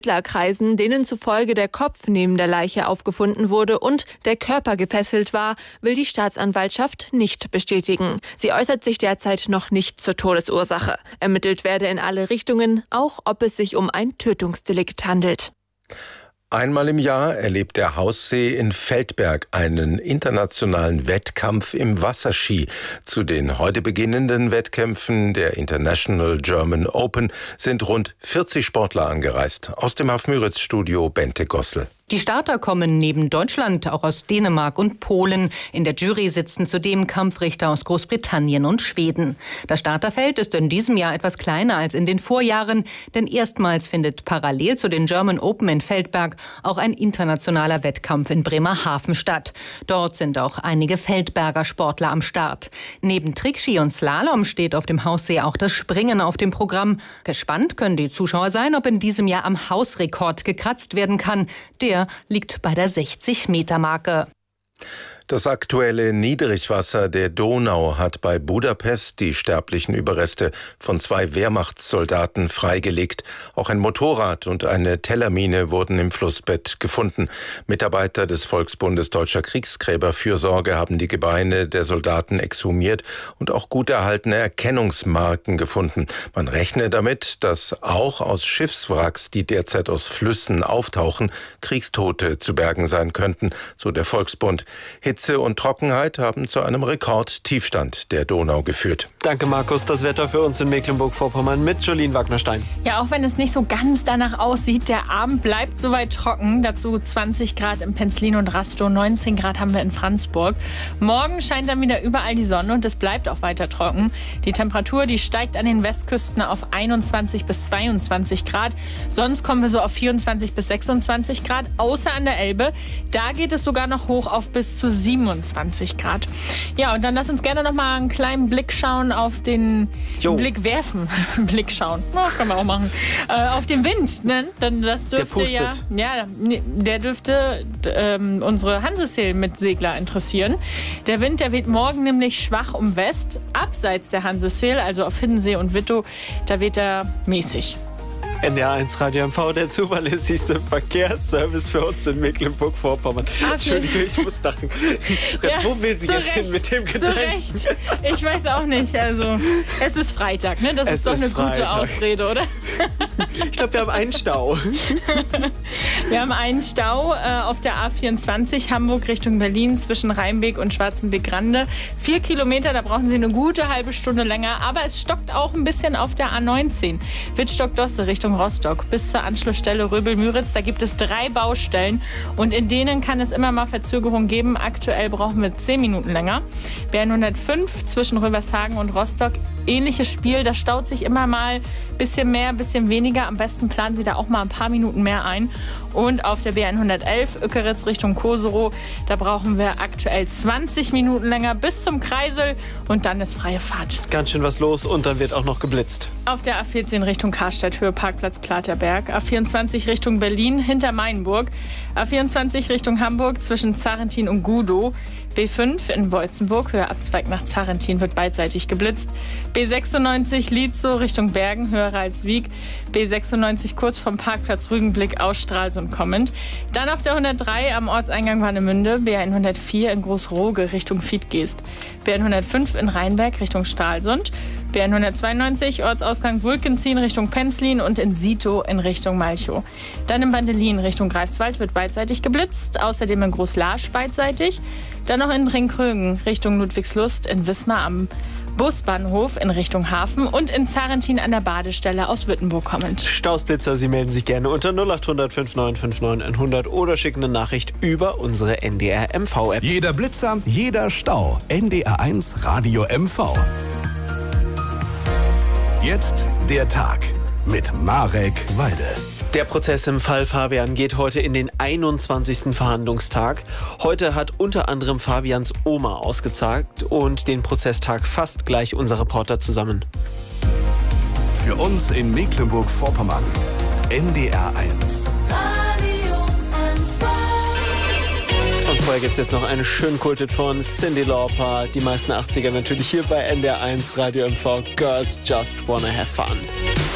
Kreisen, denen zufolge der Kopf neben der Leiche aufgefunden wurde und der Körper gefesselt war, will die Staatsanwaltschaft nicht bestätigen. Sie äußert sich derzeit noch nicht zur Todesursache. Ermittelt werde in alle Richtungen, auch ob es sich um ein Tötungsdelikt handelt. Einmal im Jahr erlebt der Haussee in Feldberg einen internationalen Wettkampf im Wasserski. Zu den heute beginnenden Wettkämpfen der International German Open sind rund 40 Sportler angereist. Aus dem Haf-Müritz-Studio Bente Gossel. Die Starter kommen neben Deutschland auch aus Dänemark und Polen. In der Jury sitzen zudem Kampfrichter aus Großbritannien und Schweden. Das Starterfeld ist in diesem Jahr etwas kleiner als in den Vorjahren, denn erstmals findet parallel zu den German Open in Feldberg auch ein internationaler Wettkampf in Bremerhaven statt. Dort sind auch einige Feldberger Sportler am Start. Neben Trickski und Slalom steht auf dem Haussee auch das Springen auf dem Programm. Gespannt können die Zuschauer sein, ob in diesem Jahr am Hausrekord gekratzt werden kann. Der liegt bei der 60-Meter-Marke. Das aktuelle Niedrigwasser der Donau hat bei Budapest die sterblichen Überreste von 2 Wehrmachtssoldaten freigelegt. Auch ein Motorrad und eine Tellermine wurden im Flussbett gefunden. Mitarbeiter des Volksbundes Deutscher Kriegsgräberfürsorge haben die Gebeine der Soldaten exhumiert und auch gut erhaltene Erkennungsmarken gefunden. Man rechne damit, dass auch aus Schiffswracks, die derzeit aus Flüssen auftauchen, Kriegstote zu bergen sein könnten, so der Volksbund. Hitze und Trockenheit haben zu einem Rekordtiefstand der Donau geführt. Danke, Markus. Das Wetter für uns in Mecklenburg-Vorpommern mit Jolien Wagnerstein. Ja, auch wenn es nicht so ganz danach aussieht, der Abend bleibt soweit trocken. Dazu 20 Grad in Penzlin und Rastow, 19 Grad haben wir in Franzburg. Morgen scheint dann wieder überall die Sonne und es bleibt auch weiter trocken. Die Temperatur, die steigt an den Westküsten auf 21 bis 22 Grad. Sonst kommen wir so auf 24 bis 26 Grad, außer an der Elbe. Da geht es sogar noch hoch auf bis zu 27 Grad. Ja, und dann lass uns gerne noch mal einen kleinen Blick schauen auf den Blick werfen. Blick schauen. Oh, können wir auch machen. Auf den Wind, ne? Dann das dürfte der dürfte unsere Hansesail mit Segler interessieren. Der Wind, der weht morgen nämlich schwach um West, abseits der Hansesail, also auf Hiddensee und Wittow, da weht er mäßig. NDR1 Radio MV, der zuverlässigste Verkehrsservice für uns in Mecklenburg-Vorpommern. Entschuldigung, ich muss lachen. Wo will sie jetzt hin mit dem Gedanken? Zu Recht. Ich weiß auch nicht. Also, es ist Freitag, ne? Das ist doch eine gute Ausrede, oder? Ich glaube, wir haben einen Stau. Wir haben einen Stau auf der A24 Hamburg Richtung Berlin zwischen Rheinbeek und Schwarzenbeek-Grande. 4 Kilometer, da brauchen Sie eine gute halbe Stunde länger. Aber es stockt auch ein bisschen auf der A19. Wittstock-Dosse Richtung Rostock bis zur Anschlussstelle Röbel-Müritz. Da gibt es 3 Baustellen und in denen kann es immer mal Verzögerungen geben. Aktuell brauchen wir 10 Minuten länger. BR105 zwischen Rövershagen und Rostock. Ähnliches Spiel, das staut sich immer mal ein bisschen mehr, ein bisschen weniger. Am besten planen Sie da auch mal ein paar Minuten mehr ein. Und auf der BR111 Öckeritz Richtung Koserow, da brauchen wir aktuell 20 Minuten länger bis zum Kreisel und dann ist freie Fahrt. Ganz schön was los und dann wird auch noch geblitzt. Auf der A14 Richtung Karstadt, Höhe Parkplatz Platerberg. A24 Richtung Berlin hinter Mainburg. A24 Richtung Hamburg zwischen Zarentin und Gudow. B5 in Beutzenburg, Höhe Abzweig nach Zarentin, wird beidseitig geblitzt. B96 Lietzow Richtung Bergen, Höhe Ralswiek. B96 kurz vom Parkplatz Rügenblick aus Stralsund kommend. Dann auf der 103 am Ortseingang Warnemünde. B104 in Großroge Richtung Fiedgeest. B105 in Rheinberg Richtung Stralsund. B192 Ortsausgang Wulkenzien Richtung Penzlin und in Sito in Richtung Malchow. Dann in Bandelin Richtung Greifswald wird beidseitig geblitzt. Außerdem in Großlarsch beidseitig. Dann noch in Dringkrögen Richtung Ludwigslust, in Wismar am Busbahnhof in Richtung Hafen und in Zarentin an der Badestelle aus Wittenburg kommend. Stausblitzer, Sie melden sich gerne unter 0800 5959 100 oder schicken eine Nachricht über unsere NDR MV-App. Jeder Blitzer, jeder Stau. NDR1 Radio MV. Jetzt der Tag mit Marek Walde. Der Prozess im Fall Fabian geht heute in den 21. Verhandlungstag. Heute hat unter anderem Fabians Oma ausgezagt und den Prozesstag fasst gleich unser Reporter zusammen. Für uns in Mecklenburg-Vorpommern, NDR1. Und vorher gibt es jetzt noch einen schönen Kulthit von Cyndi Lauper. Die meisten 80er natürlich hier bei NDR1 Radio MV. Girls Just Wanna Have Fun.